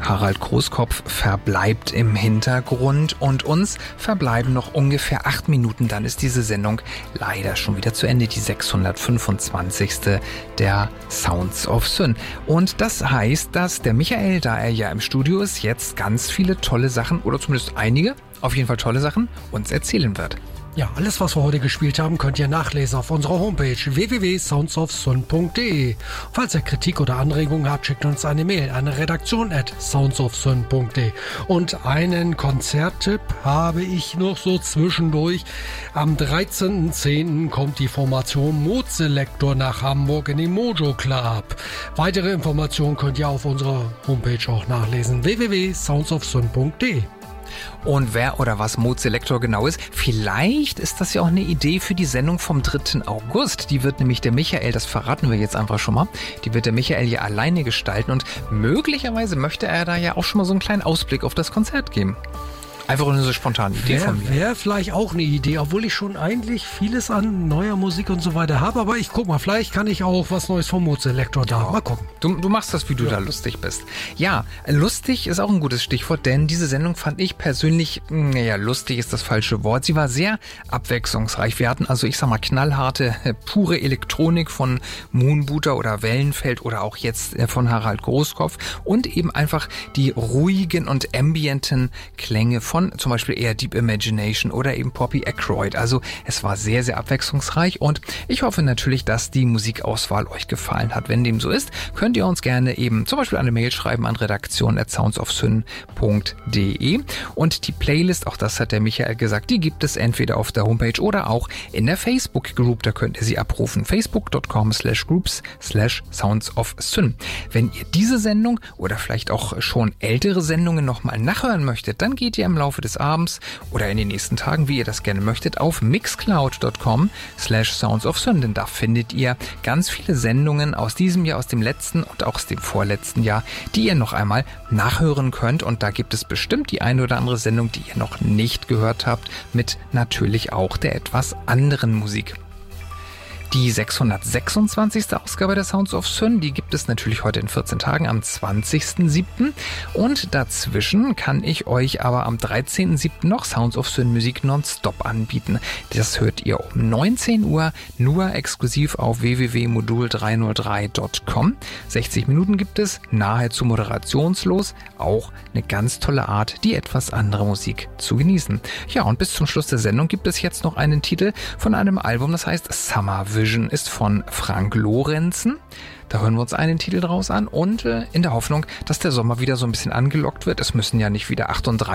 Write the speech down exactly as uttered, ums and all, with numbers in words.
Harald Großkopf verbleibt im Hintergrund und uns verbleiben noch ungefähr acht Minuten. Dann ist diese Sendung leider schon wieder zu Ende, die sechshundertfünfundzwanzigste der Sounds of Syn. Und das heißt, dass der Michael, da er ja im Studio ist, jetzt ganz viele tolle Sachen, oder zumindest einige, auf jeden Fall tolle Sachen, uns erzählen wird. Ja, alles, was wir heute gespielt haben, könnt ihr nachlesen auf unserer Homepage w w w punkt sounds of syn punkt d e. Falls ihr Kritik oder Anregungen habt, schickt uns eine Mail an redaktion at sounds of syn punkt d e. Und einen Konzerttipp habe ich noch so zwischendurch. Am dreizehnten zehnten kommt die Formation Modeselektor nach Hamburg in den Mojo Club. Weitere Informationen könnt ihr auf unserer Homepage auch nachlesen. w w w punkt sounds of syn punkt d e. Und wer oder was Modeselektor genau ist, vielleicht ist das ja auch eine Idee für die Sendung vom dritten August. Die wird nämlich der Michael, das verraten wir jetzt einfach schon mal, die wird der Michael ja alleine gestalten und möglicherweise möchte er da ja auch schon mal so einen kleinen Ausblick auf das Konzert geben. Einfach eine so spontane Idee wär, von mir. Wäre vielleicht auch eine Idee, obwohl ich schon eigentlich vieles an neuer Musik und so weiter habe. Aber ich guck mal, vielleicht kann ich auch was Neues vom Modeselektor da. Ja. Mal gucken. Du, du machst das, wie du ja. da lustig bist. Ja, lustig ist auch ein gutes Stichwort, denn diese Sendung fand ich persönlich, naja, lustig ist das falsche Wort. Sie war sehr abwechslungsreich. Wir hatten also, ich sag mal, knallharte, pure Elektronik von Moonbooter oder Wellenfeld oder auch jetzt von Harald Großkopf und eben einfach die ruhigen und ambienten Klänge von von zum Beispiel eher Deep Imagination oder eben Poppy Aykroyd. Also es war sehr, sehr abwechslungsreich und ich hoffe natürlich, dass die Musikauswahl euch gefallen hat. Wenn dem so ist, könnt ihr uns gerne eben zum Beispiel eine Mail schreiben an redaktion at sounds of syn punkt d e und die Playlist, auch das hat der Michael gesagt, die gibt es entweder auf der Homepage oder auch in der Facebook-Group, da könnt ihr sie abrufen. facebook punkt com slash groups slash sounds of syn. Wenn ihr diese Sendung oder vielleicht auch schon ältere Sendungen nochmal nachhören möchtet, dann geht ihr im Laufe des Abends oder in den nächsten Tagen, wie ihr das gerne möchtet, auf mixcloud punkt com slash sounds of syn, denn da findet ihr ganz viele Sendungen aus diesem Jahr, aus dem letzten und auch aus dem vorletzten Jahr, die ihr noch einmal nachhören könnt und da gibt es bestimmt die eine oder andere Sendung, die ihr noch nicht gehört habt, mit natürlich auch der etwas anderen Musik. Die sechshundertsechsundzwanzigste Ausgabe der Sounds of Syn, die gibt es natürlich heute in vierzehn Tagen am zwanzigsten siebten und dazwischen kann ich euch aber am dreizehnten siebten noch Sounds of Syn Musik nonstop anbieten. Das hört ihr um neunzehn Uhr nur exklusiv auf w w w punkt modul dreihundertdrei punkt com. sechzig Minuten gibt es, nahezu moderationslos, auch eine ganz tolle Art, die etwas andere Musik zu genießen. Ja, und bis zum Schluss der Sendung gibt es jetzt noch einen Titel von einem Album, das heißt Summer Vision, ist von Frank Lorenzen. Da hören wir uns einen Titel draus an und äh, in der Hoffnung, dass der Sommer wieder so ein bisschen angelockt wird. Es müssen ja nicht wieder achtunddreißig